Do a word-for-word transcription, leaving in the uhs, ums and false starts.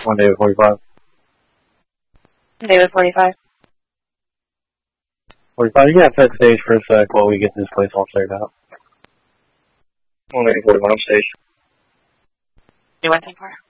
One David forty-five. David forty-five. forty-five, you can set stage for a sec while we get this place all cleared out. One David forty-one, stage. You want ten four?